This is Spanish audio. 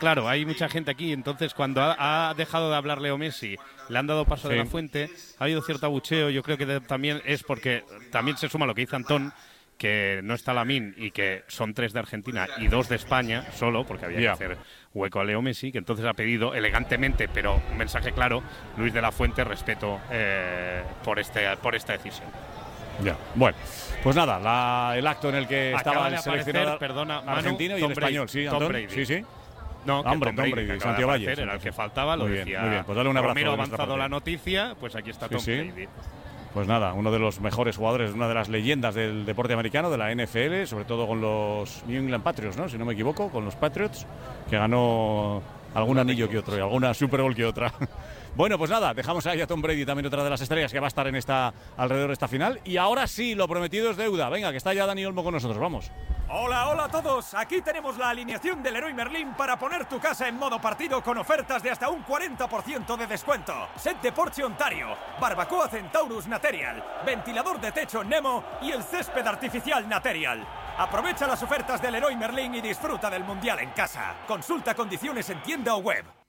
claro, hay mucha gente aquí, entonces cuando ha dejado de hablar Leo Messi, le han dado paso de la Fuente, ha habido cierto abucheo. Yo creo que también es porque también se suma lo que dice Antón, que no está Lamine y que son 3 de Argentina y 2 de España solo, porque había que hacer hueco a Leo Messi, que entonces ha pedido elegantemente, pero un mensaje claro, Luis de la Fuente, respeto por esta decisión. Ya, bueno, pues nada, el acto en el que estaba el seleccionador argentino y el español, ¿sí, Antón? Sí. No, hombre, Tom Brady, Santiago Valle. Era el que faltaba, lo decía. Muy bien, pues dale un abrazo. Romero ha avanzado la noticia, pues aquí está Tom Brady. Pues nada, uno de los mejores jugadores, una de las leyendas del deporte americano, de la NFL, sobre todo con los New England Patriots, ¿no? Si no me equivoco, con los Patriots, que ganó algún anillo que otro y alguna Super Bowl que otra. Bueno, pues nada, dejamos ahí a Tom Brady, también otra de las estrellas que va a estar alrededor de esta final. Y ahora sí, lo prometido es deuda. Venga, que está ya Dani Olmo con nosotros, vamos. Hola a todos, aquí tenemos la alineación del Leroy Merlin para poner tu casa en modo partido con ofertas de hasta un 40% de descuento. Set de Porsche Ontario, barbacoa Centaurus Material, ventilador de techo Nemo y el césped artificial Material. Aprovecha las ofertas del Leroy Merlin y disfruta del Mundial en casa. Consulta condiciones en tienda o web.